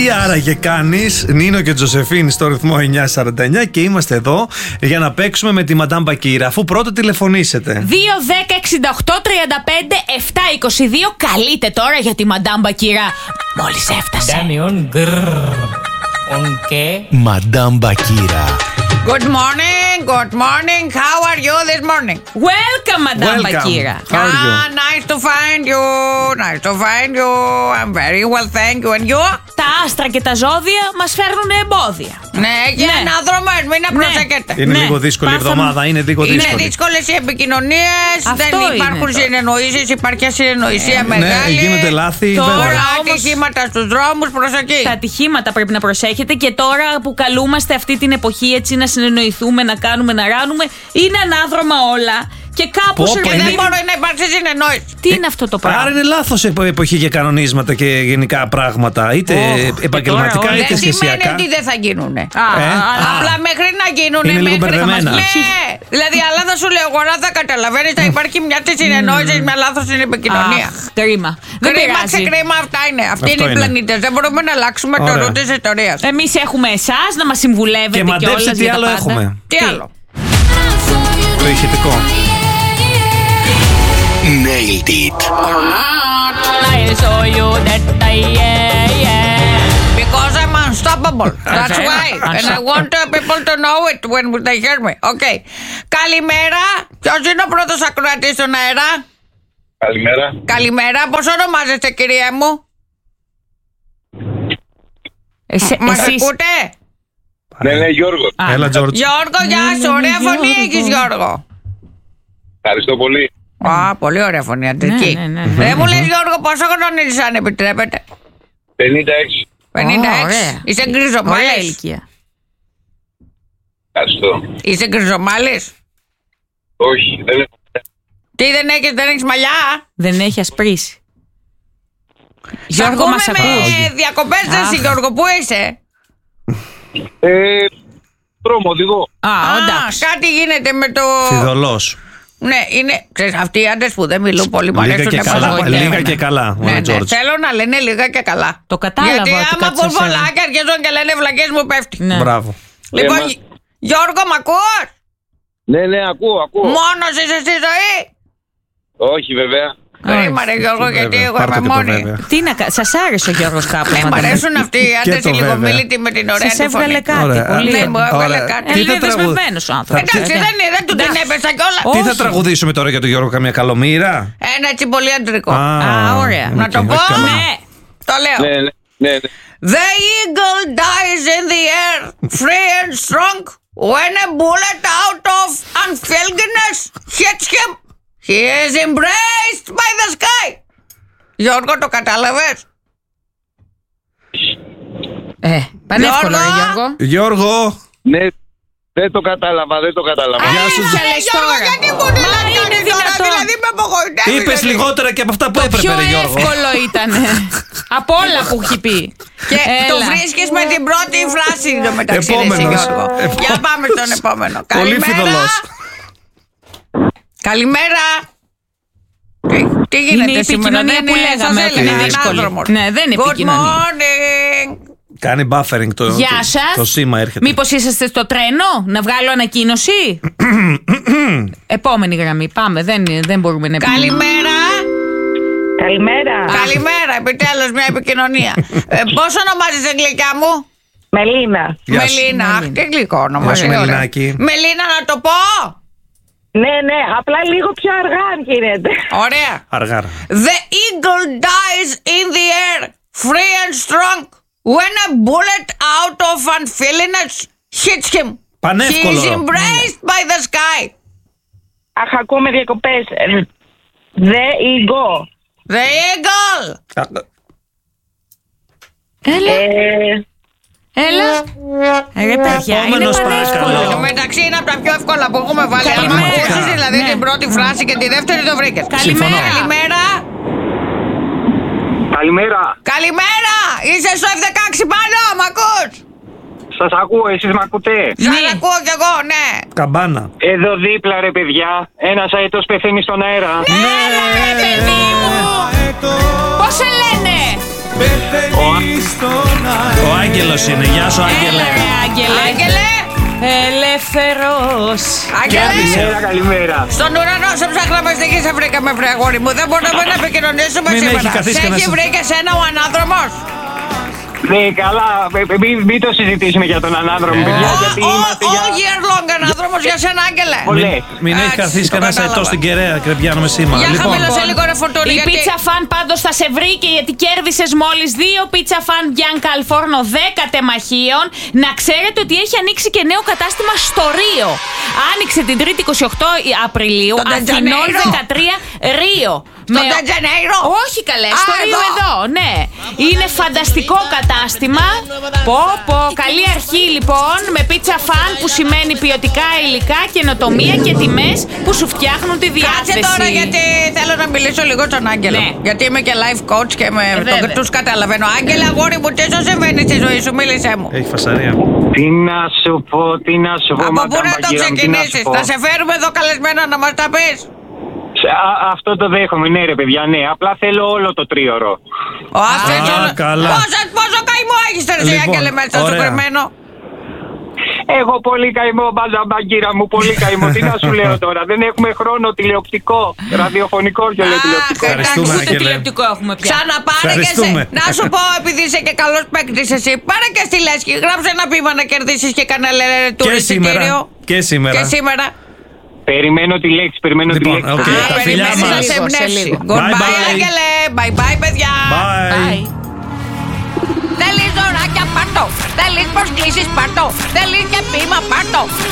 άραγε κάνεις? Νίνο και Τζοσεφίν στο ρυθμό 949 και είμαστε εδώ για να παίξουμε με τη Μαντάμ Μπακύρα. Αφού πρώτα τηλεφωνήσετε. 2, 10, 68, 35, 7, 22. Καλείτε τώρα για τη Μαντάμ Μπακύρα. Μόλις έφτασε. Damion Grrr. Μαντάμ Μπακύρα. Good morning, good morning. How are you this morning? Welcome, Μαντάμ Μπακύρα. How are you? Nice to find you. Nice to find you. I'm very well, thank you. And you? Τα άστρα και τα ζώδια μας φέρνουν εμπόδια. Ναι, για ανάδρομες, μην προσέχετε. Είναι λίγο δύσκολη η εβδομάδα, είναι λίγο δύσκολη. Είναι δύσκολες οι επικοινωνίες, δεν υπάρχουν συνεννοήσεις, υπάρχει ασυνεννοησία Ναι, μεγάλη. γίνονται λάθη. Τώρα ατυχήματα στους δρόμους, προσοχή. Τα ατυχήματα πρέπει να προσέχετε και τώρα που καλούμαστε αυτή την εποχή έτσι να συνεννοηθούμε, να κάνουμε, να ράνουμε, είναι ανάδρομα όλα. Και κάπως Και δεν μπορεί να υπάρξει συνεννόηση. Τι είναι αυτό το πράγμα? Άρα είναι λάθος εποχή για κανονίσματα και γενικά πράγματα, είτε επαγγελματικά είτε σχεσιακά. Δεν σημαίνει ότι δεν θα γίνουνε. Απλά μέχρι να γίνουνε. Είναι λίγο μπερδεμένα. Ναι, δηλαδή, αλλά θα σου λέω εγώ, να θα καταλαβαίνεις, θα υπάρχει μια τη συνεννόηση, μια λάθος στην επικοινωνία. Κρίμα. Δεν Κρίμα πειράζει. κρίμα, αυτά είναι. Αυτοί είναι οι πλανήτες. Δεν μπορούμε να αλλάξουμε το ρου της ιστορίας. Εμείς έχουμε εσάς να μας συμβουλεύετε Και μαντέψτε τι άλλο έχουμε. Τι άλλο? Το ηχητικό. Nailed it. I'll show you that Because I'm unstoppable. That's why. And I want people to know it when they hear me. Okay. Καλημέρα. Ποιος είναι ο πρώτος ακροατής στον αέρα? Καλημέρα. Καλημέρα. Πώς ονομάζεστε, κυρία μου? Μας ακούτε? Ναι, Γιώργο. Έλα, Τζόρτζ. Γιώργο, γεια σου. Ωραία φωνή έχεις, Γιώργο. Ευχαριστώ πολύ. Α, πολύ ωραία φωνή, αντρική. Δεν μου λες, Γιώργο, πόσο χρόνο είσαι, αν επιτρέπετε? 56. 56. Είσαι Ωραία γκριζομάλης? ηλικία. Ευχαριστώ. Είσαι γκριζομάλης? Όχι, δεν έχω. Τι δεν έχεις, δεν έχεις μαλλιά? Δεν έχει ασπρίσει. Γιώργο, Ακούμε μας ακούς? με διακοπές εσύ, Γιώργο, πού είσαι? Δρόμο, οδηγώ. Εντάξει. Κάτι γίνεται με το... Φιδωλός. Ναι, είναι. Ξέρεις, αυτοί οι άντρες που δεν μιλούν πολύ μου Λίγα αρέσουν και να καλά. απογοητεύουν. Λίγα και καλά. Ναι, θέλω να λένε λίγα και καλά. Το κατάλαβα. Γιατί ότι άμα κάτι σας πούν πολλά και αρχίζουν και λένε βλακές μου πέφτει. Ναι. Μπράβο. Λοιπόν, Γιώργο, μ' ακούς? Ναι, ακούω. Μόνος είσαι στη ζωή? Όχι, βέβαια. Κρίμα ρε Γιώργο, γιατί εγώ είμαι μόνη. Τι να κάνεις, σας άρεσε ο Γιώργος κάπου? Μ' αρέσουν αυτοί οι άντρες οι λιγομίλητοι με την ωραία Σας του φωνή. έβγαλε κάτι Ωραία. πολύ. Ναι, μου έβγαλε κάτι. Είναι δεσμευμένος ο άνθρωπος. Εντάξει, δεν του την έπεσα κιόλας. Τι θα τραγουδήσουμε τώρα για τον Γιώργο, καμία καλομήρα? Ένα έτσι πολύ αντρικό. Α, ωραία. Να το πω? Ναι. Το λέω. Ναι. The eagle dies in the air, free and strong, when a bullet out of unfilginess hits him. He is embraced by the sky. Γιώργο, το κατάλαβες? Πανεύκολο ρε Γιώργο. Γιώργο. Ναι, δεν το κατάλαβα. Γεια σου. Γιώργο, γιατί μου δεν κάνεις τώρα, δηλαδή με απογοητεύεις. Είπες λιγότερα και από αυτά που Το έπρεπε, πιο ρε Γιώργο. εύκολο ήταν. Από όλα που έχει πει. Και το Έλα. βρίσκεις με την πρώτη φράση το μεταξύ, Επόμενος. Γιώργο. Για πάμε στον επόμενο. Πολύ φιδωλός. Καλημέρα. Τι Είναι γίνεται η σήμερα? επικοινωνία που λέγαμε ότι είναι δύσκολη. Ναι, δεν είναι Good επικοινωνία. morning. Κάνει buffering Γεια σας. το σήμα έρχεται. Μήπως είσαστε στο τρένο, να βγάλω ανακοίνωση? Επόμενη γραμμή, πάμε, δεν μπορούμε να Καλημέρα. Καλημέρα. Καλημέρα, επιτέλους μια επικοινωνία. Πώς ονομάζεσαι, γλυκιά μου? Μελίνα. Γεια σου. Μελίνα. Αχ, τι γλυκό όνομα. Γεια σου, είναι ωραίο. Μελινάκη. Μελίνα, να το πω? Ναι, απλά λίγο πιο αργά αν γίνεται. Ωραία. Αργά. The eagle dies in the air, free and strong, when a bullet out of unfilliness hits him. Πανεύκολο. He is embraced by the sky. Αχ, ακούμε διακοπές. The eagle. The eagle. Έλα. Ρε παιδιά, είναι Επόμενος, πανεύκολο. παρακαλώ. Μεταξύ είναι από τα πιο εύκολα που έχουμε βάλει. Αν Καλημέρα. ακούσεις δηλαδή Ναι. την πρώτη φράση και τη δεύτερη το βρήκες. Καλημέρα. Καλημέρα. Καλημέρα. Καλημέρα. Είσαι στο F16 πάνω, μ' ακούς? Σας ακούω, εσείς μ' ακούτε? Σας ακούω κι εγώ, ναι. Καμπάνα. Εδώ δίπλα ρε παιδιά, ένας αετός πεθαίνει στον αέρα. Έλα ρε παιδί μου. Πώς σε λένε? Άγγελος είναι. Γεια σου, Άγγελε. Άγγελε. Άγγελε. Ελεύθερος. Άγγελε. Καλημέρα. Στον ουρανό σε ψάχναμε στη γη, σε βρήκαμε, βρε αγόρι μου. Δεν μπορούμε να επικοινωνήσουμε Μην έχει σήμερα. καθίσει Σε κανένας. έχει βρει και σένα ο ανάδρομος. Ναι, καλά. Μην το συζητήσουμε για τον ανάδρομο, παιδιά. Γιατί είμαστε για. All year long ανάδρομος για σένα, Άγγελε. Πολλές. Μην έχει Έτσι, καθίσει το κανένα κατάλαβα. αετό στην κεραία και πιάνουμε σήμερα. Για Λοιπόν, χαμήλωσε λίγο ρε φορτούνι. Η γιατί- πίτσα φαν πάντως θα σε βρήκε γιατί κέρδισες μόλις 2 πίτσα φαν Bianca al Forno 10 τεμαχίων. Να ξέρετε ότι έχει ανοίξει και νέο κατάστημα στο Ρίο. Άνοιξε την 3η 28 Απριλίου. Το Αθηνών Ντετζανέιρο. 13 Ρίο. Στο Ντετζανέιρο. Όχι καλέ, Α, στο Ρίο εδώ, ναι. Είναι φανταστικό κατάστημα. Πω, καλή αρχή λοιπόν με πίτσα φαν που σημαίνει ποιοτικά υλικά, καινοτομία και τιμές που σου φτιάχνουν τη διάθεση. Κάτσε τώρα γιατί θέλω να μιλήσω λίγο στον Άγγελο. Ναι. Γιατί είμαι και life coach και βέβαια. τους καταλαβαίνω. Άγγελε, αγόρι μου, τι σου συμβαίνει στη ζωή σου, μίλησέ μου. έχει φασαρία. Τι να σου πω, τι να σου πω. Από πού Μαντάμ να το Μπαγκύρα μου, τι να σου ξεκινήσεις, πω. θα σε φέρουμε εδώ καλεσμένα να μας τα πεις. Αυτό το δέχομαι, ναι, ρε παιδιά, ναι. Απλά θέλω όλο το τρίωρο. καλά. Πόσο καημό έχεις τώρα εσύ, Λοιπόν, Άγγελε, μέσα στο ωραία. κρυμμένο. Έχω πολύ καημό, Μπαγκύρα μου, πολύ καημό. Τι να σου λέω τώρα, δεν έχουμε χρόνο τηλεοπτικό, ραδιοφωνικό και λέω τηλεοπτικό. Ευχαριστούμε, Ούτε Άγγελε. τηλεοπτικό έχουμε πια. Ξαναπάρε και σε. Ευχαριστούμε. Να σου πω, επειδή είσαι και καλός παίκτης εσύ, πάρε και στη λέσχη. Γράψε ένα ποίημα να κερδίσεις και κανένα Και τουριστητήριο. σήμερα. Και σήμερα. Και σήμερα. Περιμένω τη λέξη, περιμένω Λοιπόν, τη λέξη. οκ. παιδιά. Τα φιλιά περιμένεις να μας. σε Σε εμπνεύσει. λίγο. Goodbye, Bye bye. Άγγελε. Bye bye, παιδιά. Bye. Bye. Θέλεις δωράκια, πάρτο. Θέλεις προσκλήσεις, πάρτο. Θέλεις και ποίημα, πάρτο.